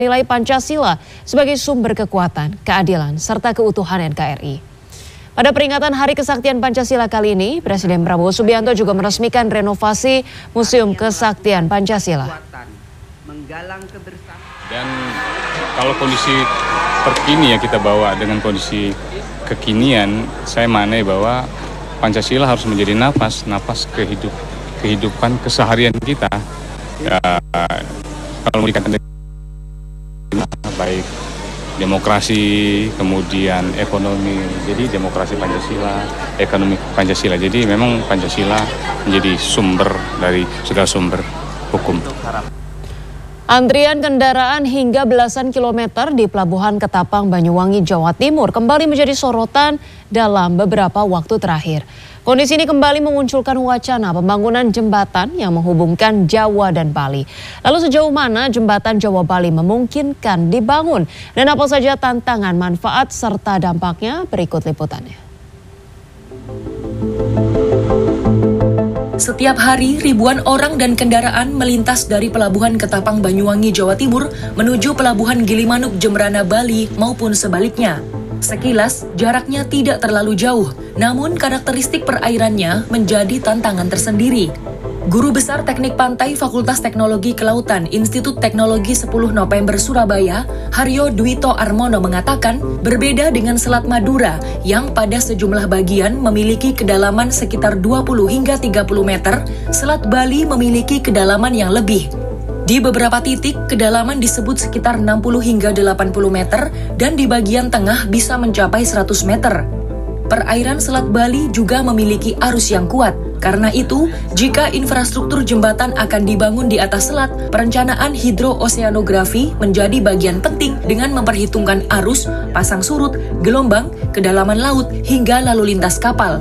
nilai Pancasila sebagai sumber kekuatan, keadilan, serta keutuhan NKRI. Pada peringatan Hari Kesaktian Pancasila kali ini, Presiden Prabowo Subianto juga meresmikan renovasi Museum Kesaktian Pancasila. Dan kalau kondisi terkini ya kita bawa dengan kondisi kekinian, saya maknai bahwa Pancasila harus menjadi napas kehidupan keseharian kita. Ya, kalau dikatakan baik demokrasi, kemudian ekonomi, jadi demokrasi Pancasila, ekonomi Pancasila. Jadi memang Pancasila menjadi sumber dari segala sumber hukum. Antrian kendaraan hingga belasan kilometer di Pelabuhan Ketapang, Banyuwangi, Jawa Timur kembali menjadi sorotan dalam beberapa waktu terakhir. Kondisi ini kembali memunculkan wacana pembangunan jembatan yang menghubungkan Jawa dan Bali. Lalu sejauh mana jembatan Jawa-Bali memungkinkan dibangun? Dan apa saja tantangan, manfaat, serta dampaknya? Berikut liputannya. Setiap hari, ribuan orang dan kendaraan melintas dari Pelabuhan Ketapang, Banyuwangi, Jawa Timur menuju Pelabuhan Gilimanuk, Jemberana, Bali maupun sebaliknya. Sekilas, jaraknya tidak terlalu jauh, namun karakteristik perairannya menjadi tantangan tersendiri. Guru Besar Teknik Pantai Fakultas Teknologi Kelautan Institut Teknologi 10 November Surabaya, Haryo Dwito Armono mengatakan, berbeda dengan Selat Madura yang pada sejumlah bagian memiliki kedalaman sekitar 20 hingga 30 meter, Selat Bali memiliki kedalaman yang lebih. Di beberapa titik, kedalaman disebut sekitar 60 hingga 80 meter dan di bagian tengah bisa mencapai 100 meter. Perairan Selat Bali juga memiliki arus yang kuat. Karena itu, jika infrastruktur jembatan akan dibangun di atas selat, perencanaan hidrooseanografi menjadi bagian penting dengan memperhitungkan arus, pasang surut, gelombang, kedalaman laut, hingga lalu lintas kapal.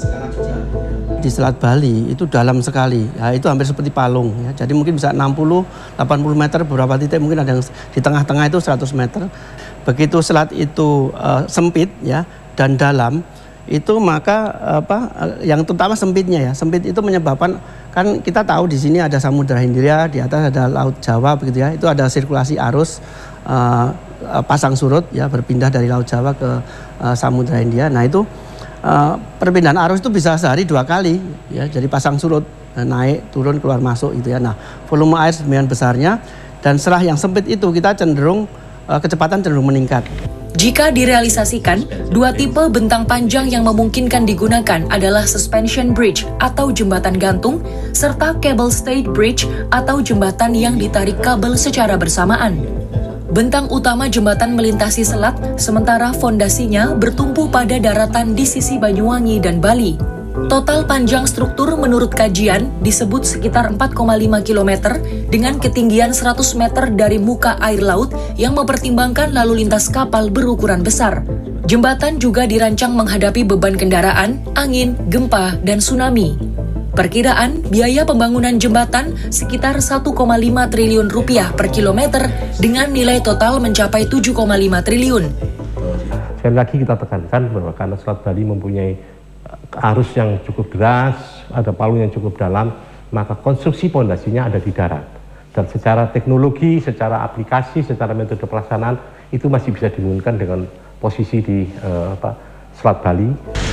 Di Selat Bali itu dalam sekali, ya, itu hampir seperti palung. Ya. Jadi mungkin bisa 60-80 meter, beberapa titik mungkin ada yang di tengah-tengah itu 100 meter. Begitu selat itu sempit ya dan dalam, itu maka yang terutama sempitnya ya, sempit itu menyebabkan, kan kita tahu di sini ada Samudra Hindia, di atas ada Laut Jawa begitu ya, itu ada sirkulasi arus pasang surut ya, berpindah dari Laut Jawa ke Samudra Hindia. Nah itu perpindahan arus itu bisa sehari 2 kali ya, jadi pasang surut, naik turun keluar masuk itu ya. Nah volume air sedemikian besarnya dan setelah yang sempit itu kita cenderung kecepatan cenderung meningkat. Jika direalisasikan, 2 tipe bentang panjang yang memungkinkan digunakan adalah suspension bridge atau jembatan gantung, serta cable stayed bridge atau jembatan yang ditarik kabel secara bersamaan. Bentang utama jembatan melintasi selat, sementara fondasinya bertumpu pada daratan di sisi Banyuwangi dan Bali. Total panjang struktur menurut kajian disebut sekitar 4,5 km dengan ketinggian 100 meter dari muka air laut yang mempertimbangkan lalu lintas kapal berukuran besar. Jembatan juga dirancang menghadapi beban kendaraan, angin, gempa, dan tsunami. Perkiraan biaya pembangunan jembatan sekitar 1,5 triliun rupiah per kilometer dengan nilai total mencapai 7,5 triliun. Sekali lagi kita tekankan bahwa karena Selat Bali mempunyai arus yang cukup deras, ada palung yang cukup dalam, maka konstruksi pondasinya ada di darat. Dan secara teknologi, secara aplikasi, secara metode pelaksanaan itu masih bisa dimungkinkan dengan posisi di Selat Bali.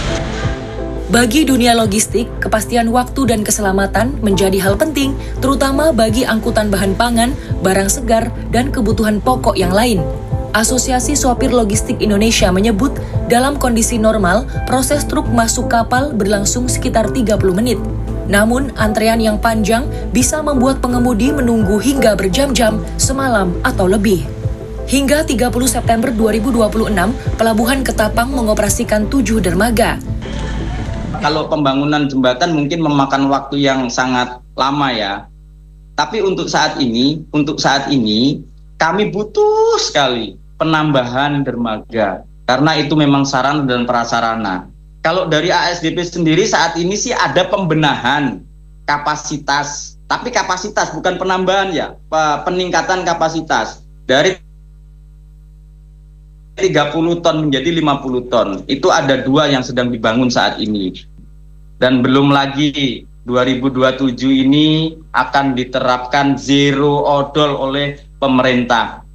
Bagi dunia logistik, kepastian waktu dan keselamatan menjadi hal penting, terutama bagi angkutan bahan pangan, barang segar, dan kebutuhan pokok yang lain. Asosiasi Sopir Logistik Indonesia menyebut, dalam kondisi normal, proses truk masuk kapal berlangsung sekitar 30 menit. Namun, antrean yang panjang bisa membuat pengemudi menunggu hingga berjam-jam, semalam atau lebih. Hingga 30 September 2026, Pelabuhan Ketapang mengoperasikan 7 dermaga. Kalau pembangunan jembatan mungkin memakan waktu yang sangat lama ya. Tapi untuk saat ini kami butuh sekali penambahan dermaga. Karena itu memang sarana dan prasarana. Kalau dari ASDP sendiri saat ini sih ada pembenahan kapasitas. Tapi kapasitas bukan penambahan ya, peningkatan kapasitas. Dari 30 ton menjadi 50 ton. Itu ada 2 yang sedang dibangun saat ini. Dan belum lagi 2027 ini akan diterapkan zero odol oleh pemerintah.